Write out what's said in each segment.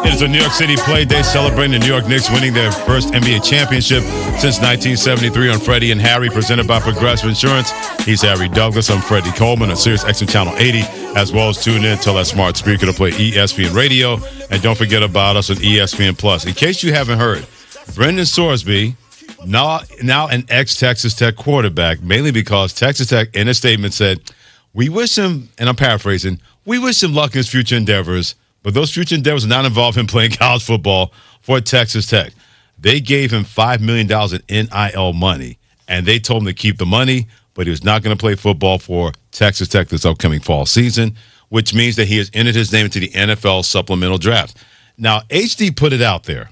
It is a New York City play day celebrating the New York Knicks winning their first NBA championship since 1973 on Freddie and Harry, presented by Progressive Insurance. He's Harry Douglas. I'm Freddie Coleman on Sirius XM Channel 80, as well as tune in, tell that smart speaker to play ESPN Radio, and don't forget about us on ESPN Plus. In case you haven't heard, Brendan Sorsby, now an ex-Texas Tech quarterback, mainly because Texas Tech, in a statement, said, we wish him, and I'm paraphrasing, we wish him luck in his future endeavors, but those future endeavors do not involve him playing college football for Texas Tech. They gave him $5 million in NIL money, and they told him to keep the money, but he was not going to play football for Texas Tech this upcoming fall season, which means that he has entered his name into the NFL supplemental draft. Now, HD put it out there.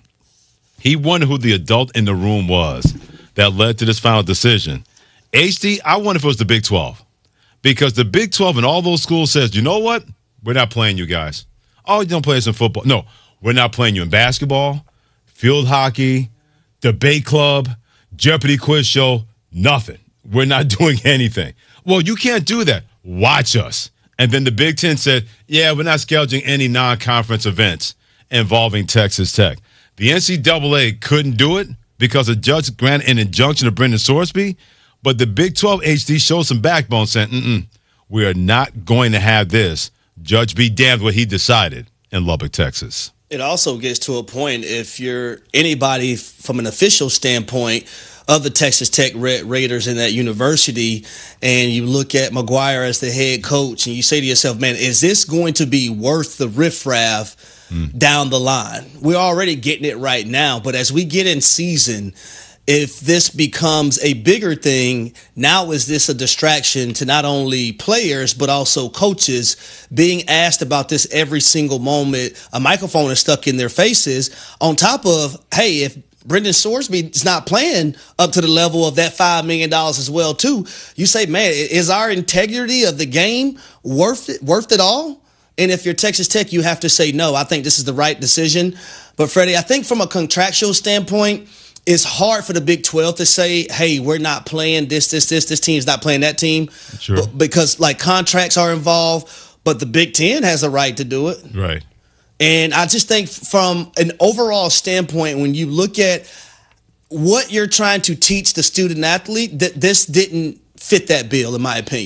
He wondered who the adult in the room was that led to this final decision. HD, I wonder if it was the Big 12. Because the Big 12 and all those schools says, you know what? We're not playing you guys. Oh, you don't play us in football. No, we're not playing you in basketball, field hockey, debate club, Jeopardy quiz show, nothing. We're not doing anything. Well, you can't do that. Watch us. And then the Big Ten said, yeah, we're not scheduling any non-conference events involving Texas Tech. The NCAA couldn't do it because a judge granted an injunction to Brendan Sorsby, but the Big 12 HD showed some backbone saying, we are not going to have this. Judge be damned what he decided in Lubbock, Texas. It also gets to a point, if you're anybody from an official standpoint of the Texas Tech Raiders in that university, and you look at McGuire as the head coach, and you say to yourself, man, is this going to be worth the riffraff down the line? We're already getting it right now, but as we get in season, if this becomes a bigger thing, now is this a distraction to not only players but also coaches being asked about this every single moment? A microphone is stuck in their faces, on top of, hey, if Brendan Sorsby is not playing up to the level of that $5 million as well, too, you say, man, is our integrity of the game worth it all? And if you're Texas Tech, you have to say, no, I think this is the right decision. But, Freddie, I think from a contractual standpoint, it's hard for the Big 12 to say, hey, we're not playing this team's not playing that team. Sure. Because, like, contracts are involved, but the Big 10 has a right to do it. Right. And I just think from an overall standpoint, when you look at what you're trying to teach the student athlete, that this didn't fit that bill, in my opinion.